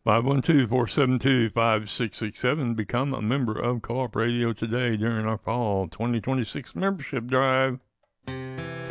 512-472-5667. Become a member of Co-op Radio today during our fall 2026 membership drive.